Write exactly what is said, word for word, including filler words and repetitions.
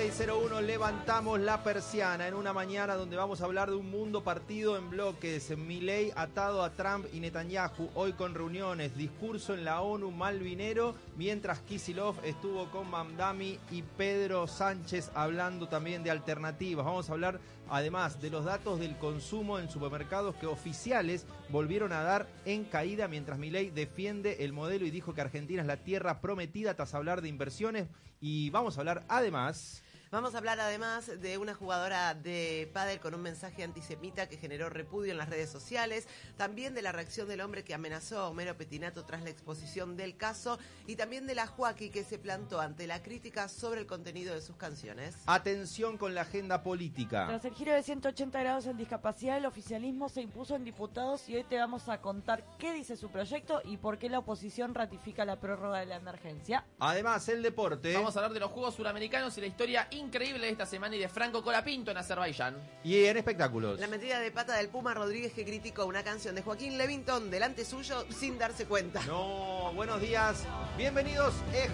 dieciséis cero uno levantamos la persiana en una mañana donde vamos a hablar de un mundo partido en bloques. Milei atado a Trump y Netanyahu, hoy con reuniones, discurso en la ONU malvinero, mientras Kicillof estuvo con Mamdani y Pedro Sánchez hablando también de alternativas. Vamos a hablar además de los datos del consumo en supermercados que oficiales volvieron a dar en caída, mientras Milei defiende el modelo y dijo que Argentina es la tierra prometida tras hablar de inversiones. Y vamos a hablar además... Vamos a hablar además de una jugadora de pádel con un mensaje antisemita que generó repudio en las redes sociales, también de la reacción del hombre que amenazó a Homero Pettinato tras la exposición del caso, y también de la Joaquí que se plantó ante la crítica sobre el contenido de sus canciones. Atención con la agenda política. Tras el giro de ciento ochenta grados en discapacidad, el oficialismo se impuso en diputados y hoy te vamos a contar qué dice su proyecto y por qué la oposición ratifica la prórroga de la emergencia. Además, el deporte. Vamos a hablar de los Juegos Suramericanos y la historia increíble de esta semana y de Franco Colapinto en Azerbaiyán. Y en espectáculos. La metida de pata del Puma Rodríguez que criticó una canción de Joaquín Levington delante suyo sin darse cuenta. No, buenos días. Bienvenidos.